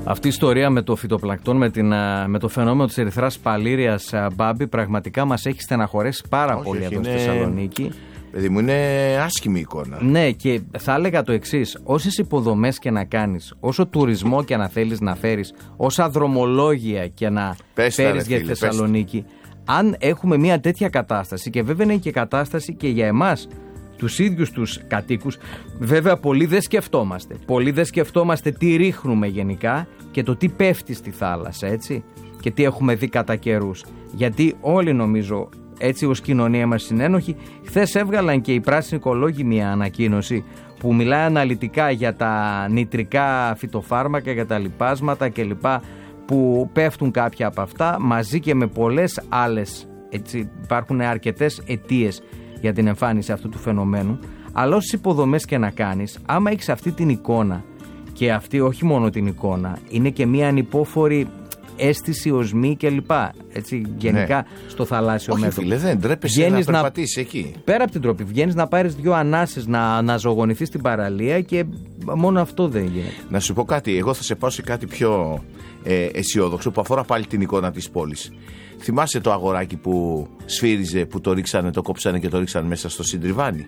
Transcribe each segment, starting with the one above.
Αυτή η ιστορία με το φυτοπλανκτόν, με το φαινόμενο της ερυθράς παλήρειας, Μπάμπη, πραγματικά μας έχει στεναχωρέσει πάρα πολύ εδώ στη Θεσσαλονίκη. Παιδί μου, είναι άσχημη εικόνα. Ναι, και θα έλεγα το εξής: όσες υποδομές και να κάνεις, όσο τουρισμό και να θέλεις να φέρεις, όσα δρομολόγια και να φέρεις για τη Θεσσαλονίκη, αν έχουμε μια τέτοια κατάσταση, και βέβαια είναι και κατάσταση και για εμάς τους ίδιους τους κατοίκους, βέβαια πολλοί δεν σκεφτόμαστε. Πολλοί δεν σκεφτόμαστε τι ρίχνουμε γενικά και το τι πέφτει στη θάλασσα, έτσι, και τι έχουμε δει κατά καιρούς. Γιατί όλοι, νομίζω, έτσι ως κοινωνία είμαστε συνένοχοι. Χθες έβγαλαν και οι πράσινοι οικολόγοι μια ανακοίνωση που μιλάει αναλυτικά για τα νητρικά φυτοφάρμακα, για τα λιπάσματα κλπ, που πέφτουν κάποια από αυτά, μαζί και με πολλές άλλες, έτσι, υπάρχουν αρκετές αιτίες για την εμφάνιση αυτού του φαινομένου. Αλλά όσες υποδομές και να κάνεις, άμα έχεις αυτή την εικόνα, και αυτή όχι μόνο την εικόνα, είναι και μια ανυπόφορη αίσθηση, οσμή κλπ. Έτσι, γενικά στο θαλάσσιο μέτωπο. Όχι, φίλε, δεν τρέπεσαι να περπατήσεις εκεί. Πέρα από την τροπή, βγαίνεις να πάρεις δύο ανάσες, να ζωγονηθείς στην παραλία, και μόνο αυτό δεν γίνεται. Να σου πω κάτι, εγώ θα σε πάω σε κάτι πιο αισιόδοξο που αφορά πάλι την εικόνα της πόλης. Θυμάσαι το αγοράκι που σφύριζε, που το ρίξανε, το κόψανε και το ρίξανε μέσα στο Συντριβάνι?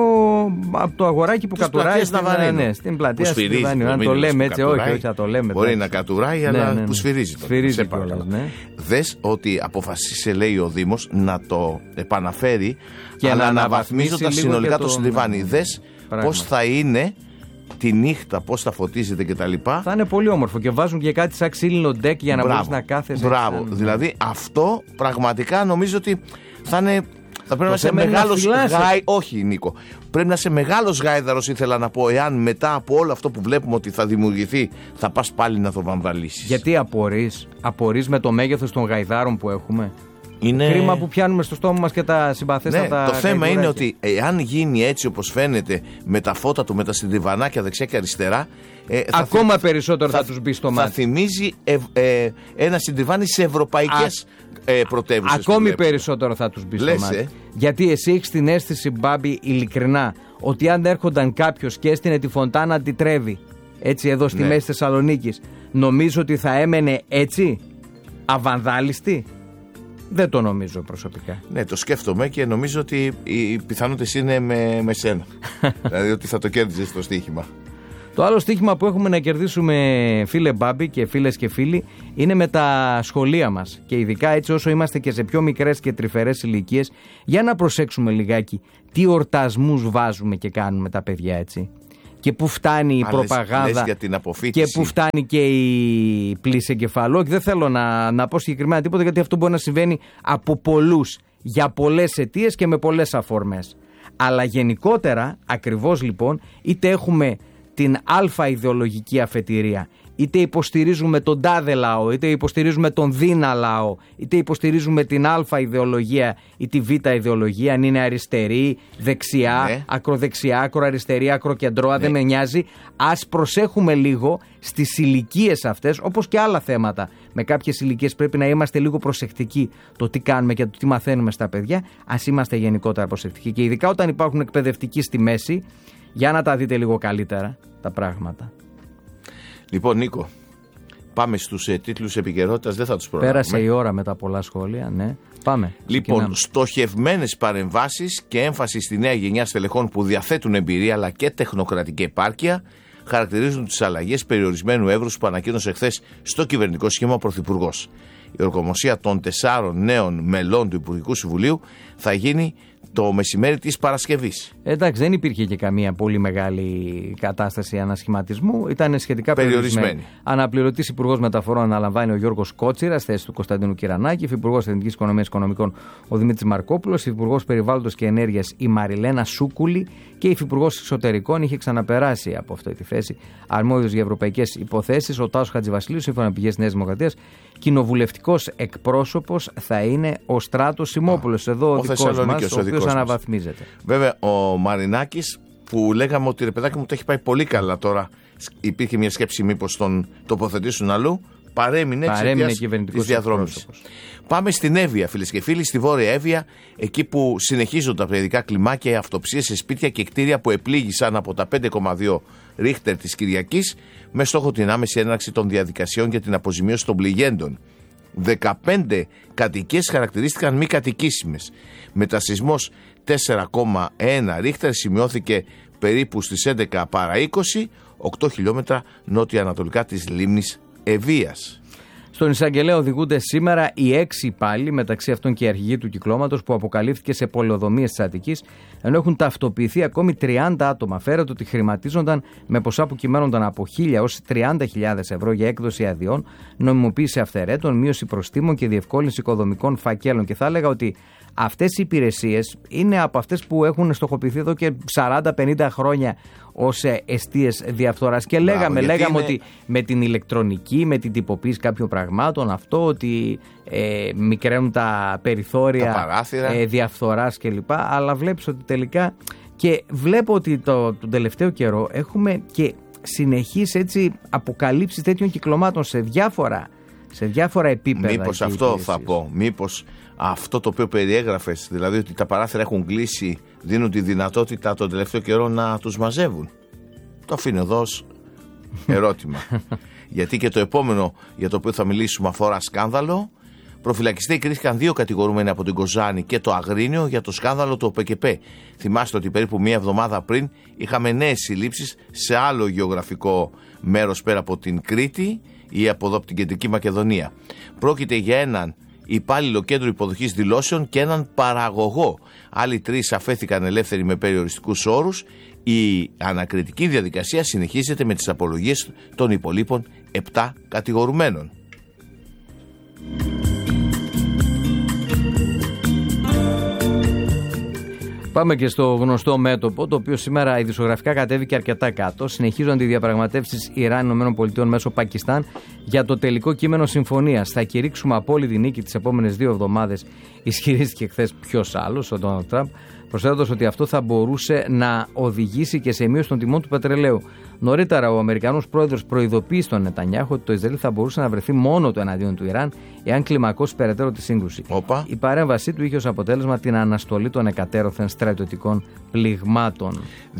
Το αγοράκι που κατουράει στην πλατεία Συντριβάνι. Αν το λέμε έτσι, όχι, θα το λέμε. Μπορεί να κατουράει, αλλά που σφυρίζει. Σφυρίζει κιόλας, ναι. Δες ότι αποφασίσε, λέει ο Δήμος, να το επαναφέρει, και αλλά αναβαθμίζοντας συνολικά το Συντριβάνι. Δες πώς θα είναι τη νύχτα, πώς θα φωτίζεται κτλ. Θα είναι πολύ όμορφο, και βάζουν και κάτι σαν ξύλινο ντεκ για να μπορείς να κάθεσαι. Μπράβο. Δηλαδή αυτό πραγματικά νομίζω ότι θα πρέπει να είσαι μεγάλος όχι, Νίκο. Πρέπει να είσαι μεγάλος γάιδαρος, ήθελα να πω, εάν μετά από όλο αυτό που βλέπουμε ότι θα δημιουργηθεί, θα πας πάλι να το βαμβαλίσεις. Γιατί απορείς με το μέγεθος των γαϊδάρων που έχουμε. Είναι κρίμα που πιάνουμε στο στόμα μας και τα συμπαθέστατα. Ναι, το θέμα είναι ότι εάν γίνει έτσι όπως φαίνεται, με τα φώτα του, με τα συντριβανάκια δεξιά και αριστερά, ακόμα περισσότερο θα τους μπει στο μάτι. Θα θυμίζει ένα συντριβάνι σε ευρωπαϊκές πρωτεύουσες. Ακόμη περισσότερο θα τους μπει στο μάτι. Γιατί εσύ έχεις την αίσθηση, Μπάμπη, ειλικρινά, ότι αν έρχονταν κάποιος και έστεινε τη φωντάνα τη Τρέβη, έτσι εδώ στη μέση Θεσσαλονίκης, νομίζω ότι θα έμενε έτσι, αβανδάλιστη? Δεν το νομίζω προσωπικά. Ναι, το σκέφτομαι και νομίζω ότι οι πιθανότητες είναι με σένα. Δηλαδή ότι θα το κέρδιζες το στοίχημα. Το άλλο στοίχημα που έχουμε να κερδίσουμε, φίλε Μπάμπη και φίλες και φίλοι, είναι με τα σχολεία μας. Και ειδικά έτσι όσο είμαστε και σε πιο μικρές και τρυφερές ηλικίες, για να προσέξουμε λιγάκι τι εορτασμούς βάζουμε και κάνουμε τα παιδιά, έτσι. Και πού φτάνει η προπαγάνδα για την αποφύτιση. Και πού φτάνει και η πλήση εγκεφαλού. Και δεν θέλω να πω συγκεκριμένα τίποτα, γιατί αυτό μπορεί να συμβαίνει από πολλούς, για πολλές αιτίες και με πολλές αφορμές. Αλλά γενικότερα, ακριβώς λοιπόν, είτε έχουμε την αλφα ιδεολογική αφετηρία, είτε υποστηρίζουμε τον τάδε λαό, είτε υποστηρίζουμε τον δίνα λαό, είτε υποστηρίζουμε την αλφα ιδεολογία ή τη β ιδεολογία, αν είναι αριστερή, δεξιά, ακροδεξιά, ακροαριστερή, ακροκεντρώα, δεν με νοιάζει. Ας προσέχουμε λίγο στις ηλικίες αυτές, όπως και άλλα θέματα. Με κάποιες ηλικίες πρέπει να είμαστε λίγο προσεκτικοί το τι κάνουμε και το τι μαθαίνουμε στα παιδιά. Ας είμαστε γενικότερα προσεκτικοί, και ειδικά όταν υπάρχουν εκπαιδευτικοί στη μέση, για να τα δείτε λίγο καλύτερα τα πράγματα. Λοιπόν, Νίκο, πάμε στους τίτλους επικαιρότητας, δεν θα τους προλάβουμε. Πέρασε η ώρα με τα πολλά σχόλια, ναι. Πάμε. Λοιπόν, στοχευμένες παρεμβάσεις και έμφαση στη νέα γενιά στελεχών που διαθέτουν εμπειρία αλλά και τεχνοκρατική επάρκεια χαρακτηρίζουν τις αλλαγές περιορισμένου εύρους που ανακοίνωσε χθες στο κυβερνητικό σχήμα ο Πρωθυπουργός. Η ορκομοσία των 4 νέων μελών του Υπουργικού Συμβουλίου θα γίνει το μεσημέρι της Παρασκευής. Εντάξει, δεν υπήρχε και καμία πολύ μεγάλη κατάσταση ανασχηματισμού. Ήταν σχετικά περιορισμένη. Αναπληρωτής Υπουργός Μεταφορών αναλαμβάνει ο Γιώργος Κότσιρας, θέση του Κωνσταντίνου Κυρανάκη. Υφυπουργός Εθνικής Οικονομίας Οικονομικών ο Δημήτρης Μαρκόπουλος. Υφυπουργός Περιβάλλοντος και Ενέργειας η Μαριλένα Σούκουλη. Και Υφυπουργός Εξωτερικών είχε ξαναπεράσει από αυτή τη θέση. Αρμόδιος για ευρωπαϊκές υποθέσεις ο Τάσος Χατζηβασιλείου, σύμφωνα με πηγές Νέας Δημοκρατίας. Κοινοβουλευτικός εκπρόσωπος θα είναι ο Στράτος Σιμόπουλος. Εδώ ο δικός μας, ο οποίος αναβαθμίζεται. Βέβαια, ο Μαρινάκης, που λέγαμε ότι ρε παιδάκι μου το έχει πάει πολύ καλά τώρα, υπήρχε μια σκέψη μήπως τον τοποθετήσουν αλλού, παρέμεινε εξαιτίας της διαδρόμησης. Πάμε στην Εύβοια, φίλες και φίλοι, στη Βόρεια Εύβοια, εκεί που συνεχίζονται τα παιδικά κλιμάκια, οι αυτοψίες σε σπίτια και κτίρια που επλήγησαν από τα 5,2 Ρίχτερ της Κυριακής, με στόχο την άμεση έναρξη των διαδικασιών για την αποζημίωση των πληγέντων. 15 κατοικίες χαρακτηρίστηκαν μη κατοικήσιμες. Μετασυσμός 4,1 Ρίχτερ σημειώθηκε περίπου στις 11 παρά 20, 8 χιλιόμετρα νότια-ανατολικά της λίμνης Ευβοίας. Στον εισαγγελέα οδηγούνται σήμερα οι 6 υπάλληλοι, μεταξύ αυτών και η αρχηγοί του κυκλώματος, που αποκαλύφθηκε σε πολεοδομίες της Αττικής, ενώ έχουν ταυτοποιηθεί ακόμη 30 άτομα. Φέρεται ότι χρηματίζονταν με ποσά που κυμαίνονταν από 1.000 έως 30.000 ευρώ για έκδοση αδειών, νομιμοποίηση αυθαιρέτων, μείωση προστίμων και διευκόλυνση οικοδομικών φακέλων. Και θα έλεγα ότι αυτές οι υπηρεσίες είναι από αυτές που έχουν στοχοποιηθεί εδώ και 40-50 χρόνια ως εστίες διαφθοράς. Και λέγαμε ότι με την ηλεκτρονική, με την τυποποίηση κάποιων πραγμάτων, αυτό ότι μικραίνουν τα περιθώρια διαφθοράς κλπ. Αλλά βλέπεις ότι τελικά, και βλέπω ότι τον τελευταίο καιρό έχουμε και συνεχείς έτσι αποκαλύψεις τέτοιων κυκλωμάτων σε διάφορα επίπεδα. Μήπως αυτό θα πω, μήπως αυτό το οποίο περιέγραφες, δηλαδή ότι τα παράθυρα έχουν κλείσει, δίνουν τη δυνατότητα τον τελευταίο καιρό να τους μαζεύουν. Το αφήνω εδώ ως ερώτημα. Γιατί και το επόμενο για το οποίο θα μιλήσουμε αφορά σκάνδαλο. Προφυλακιστεί κρίθηκαν 2 κατηγορούμενοι από την Κοζάνη και το Αγρίνιο για το σκάνδαλο του ΟΠΕΚΕΠ. Θυμάστε ότι περίπου μία εβδομάδα πριν είχαμε νέες συλλήψεις σε άλλο γεωγραφικό μέρος πέρα από την Κρήτη ή από εδώ από την Κεντρική Μακεδονία. Πρόκειται για έναν υπάλληλο κέντρου υποδοχής δηλώσεων και έναν παραγωγό. Άλλοι 3 αφέθηκαν ελεύθεροι με περιοριστικούς όρους. Η ανακριτική διαδικασία συνεχίζεται με τις απολογίες των υπολείπων 7 κατηγορουμένων. Πάμε και στο γνωστό μέτωπο, το οποίο σήμερα ειδησιογραφικά κατέβηκε αρκετά κάτω. Συνεχίζονται οι διαπραγματεύσεις Ιράν-ΗΠΑ μέσω Πακιστάν για το τελικό κείμενο συμφωνίας. Θα κηρύξουμε απόλυτη νίκη τις επόμενες 2 εβδομάδες, ισχυρίστηκε χθες ποιος άλλος, ο Ντόναλντ Τραμπ, προσθέτοντας ότι αυτό θα μπορούσε να οδηγήσει και σε μείωση των τιμών του πετρελαίου. Νωρίτερα, ο Αμερικανός πρόεδρος προειδοποίησε τον Νετανιάχου ότι το Ισραήλ θα μπορούσε να βρεθεί μόνο του εναντίον του Ιράν εάν κλιμακώσει περαιτέρω τη σύγκρουση. Η παρέμβασή του είχε ως αποτέλεσμα την αναστολή των εκατέρωθεν στρατιωτικών πληγμάτων.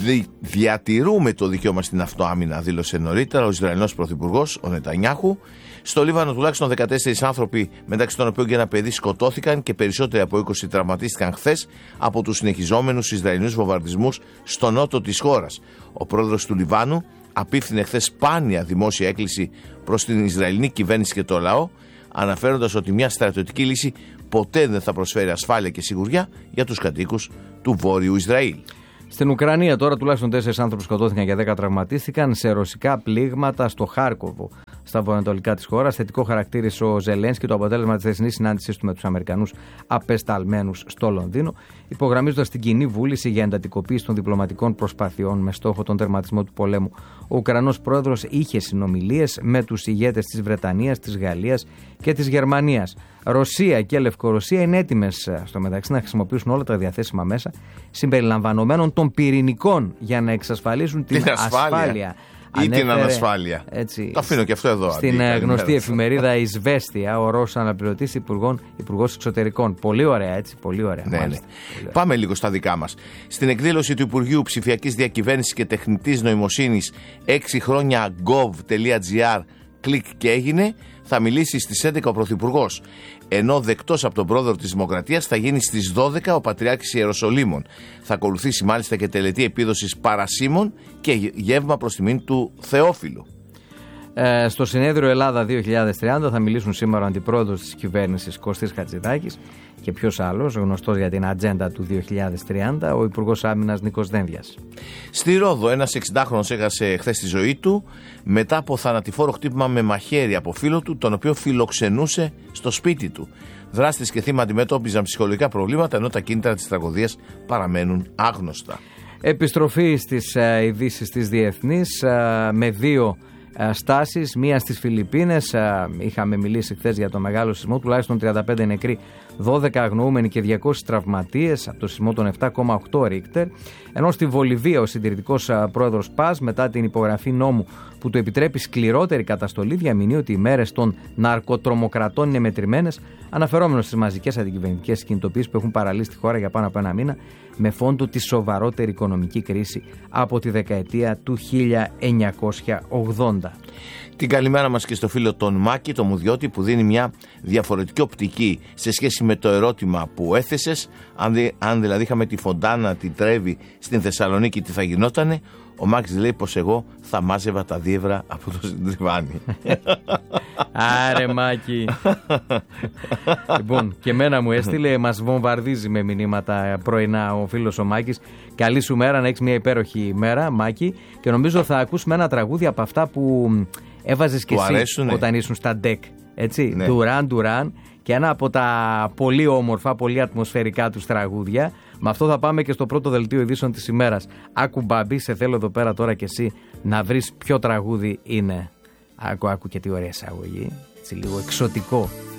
Διατηρούμε το δικαίωμα στην αυτοάμυνα, δήλωσε νωρίτερα ο Ισραηλινός πρωθυπουργός, ο Νετανιάχου. Στο Λίβανο τουλάχιστον 14 άνθρωποι, μεταξύ των οποίων και ένα παιδί, σκοτώθηκαν και περισσότεροι από 20 τραυματίστηκαν χθες από τους συνεχιζόμενους Ισραηλινούς βομβαρδισμούς στο νότο της χώρας. Ο πρόεδρος του Λιβάνου απίφθινε χθες σπάνια δημόσια έκκληση προς την Ισραηλινή κυβέρνηση και το λαό, αναφέροντας ότι μια στρατιωτική λύση ποτέ δεν θα προσφέρει ασφάλεια και σιγουριά για τους κατοίκους του Βόρειου Ισραήλ. Στην Ουκρανία τώρα τουλάχιστον 4 άνθρωποι σκοτώθηκαν και 10 τραυματίστηκαν σε ρωσικά πλήγματα στο Χάρκοβο, στα βορειοανατολικά της χώρας. Θετικό χαρακτήρισε ο Ζελένσκι το αποτέλεσμα της χθεσινής συνάντησής του με τους Αμερικανούς απεσταλμένους στο Λονδίνο, υπογραμμίζοντας την κοινή βούληση για εντατικοποίηση των διπλωματικών προσπαθειών με στόχο τον τερματισμό του πολέμου. Ο Ουκρανός πρόεδρος είχε συνομιλίες με τους ηγέτες της Βρετανίας, της Γαλλίας και της Γερμανίας. Ρωσία και Λευκορωσία είναι έτοιμες στο μεταξύ να χρησιμοποιήσουν όλα τα διαθέσιμα μέσα, συμπεριλαμβανομένων των πυρηνικών, για να εξασφαλίσουν την ασφάλεια. Ή την ανασφάλεια. Έτσι, το αφήνω και αυτό εδώ. Στην γνωστή εφημερίδα Ισβέστια, ο Ρώσος αναπληρωτής υπουργός εξωτερικών. Πολύ ωραία, έτσι. Πολύ ωραία. Ναι. Πάμε λίγο στα δικά μας. Στην εκδήλωση του Υπουργείου Ψηφιακής Διακυβέρνησης και Τεχνητής Νοημοσύνης 6 χρόνια gov.gr, κλικ και έγινε, θα μιλήσει στις 11 ο Πρωθυπουργός. Ενώ δεκτός από τον πρόεδρο της Δημοκρατίας θα γίνει στις 12 ο Πατριάρχης Ιεροσολύμων. Θα ακολουθήσει μάλιστα και τελετή επίδοσης παρασίμων και γεύμα προς τιμήν του Θεόφιλου. Στο συνέδριο Ελλάδα 2030 θα μιλήσουν σήμερα ο αντιπρόεδρος της κυβέρνησης Κωστής Χατζηδάκης και ποιος άλλος, γνωστός για την ατζέντα του 2030, ο Υπουργός Άμυνας Νίκος Δένδιας. Στη Ρόδο, ένας 60χρονος έχασε χθες τη ζωή του μετά από θανατηφόρο χτύπημα με μαχαίρι από φίλο του, τον οποίο φιλοξενούσε στο σπίτι του. Δράστες και θύμα αντιμετώπιζαν ψυχολογικά προβλήματα, ενώ τα κίνητρα της τραγωδίας παραμένουν άγνωστα. Επιστροφή στις ειδήσεις της διεθνής με 2 στάσεις, μία στις Φιλιππίνες. Είχαμε μιλήσει χθες για το μεγάλο σεισμό, τουλάχιστον 35 νεκροί 12 αγνοούμενοι και 200 τραυματίες από το σεισμό των 7,8 Ρίχτερ. Ενώ στη Βολιβία ο συντηρητικός πρόεδρος Πας, μετά την υπογραφή νόμου που του επιτρέπει σκληρότερη καταστολή, διαμηνύει ότι οι μέρες των ναρκοτρομοκρατών είναι μετρημένες, αναφερόμενος στις μαζικές αντικυβερνητικές κινητοποιήσεις που έχουν παραλύσει τη χώρα για πάνω από ένα μήνα, με φόντο τη σοβαρότερη οικονομική κρίση από τη δεκαετία του 1980. Την καλημέρα μας και στο φίλο τον Μάκη, τον Μουδιώτη, που δίνει μια διαφορετική οπτική σε σχέση με το ερώτημα που έθεσες. Αν δηλαδή είχαμε τη Φοντάνα, τη Τρέβη στην Θεσσαλονίκη, τι θα γινότανε. Ο Μάκης λέει πως εγώ θα μάζευα τα δίευρα από το συντριβάνι. Άρε Μάκη. Λοιπόν, και εμένα μου έστειλε, μας βομβαρδίζει με μηνύματα πρωινά ο φίλος ο Μάκης. Καλή σου μέρα, να έχεις μια υπέροχη μέρα, Μάκη. Και νομίζω θα ακούσουμε ένα τραγούδι από αυτά που έβαζες και εσύ όταν ήσουν στα ντεκ. Έτσι, ναι. Ντουράν. Και ένα από τα πολύ όμορφα, πολύ ατμοσφαιρικά τους τραγούδια. Με αυτό θα πάμε και στο πρώτο δελτίο ειδήσεων της ημέρας. Άκου Μπάμπη, σε θέλω εδώ πέρα τώρα και εσύ να βρεις ποιο τραγούδι είναι. Άκου και τι ωραία εισαγωγή. Έτσι λίγο εξωτικό.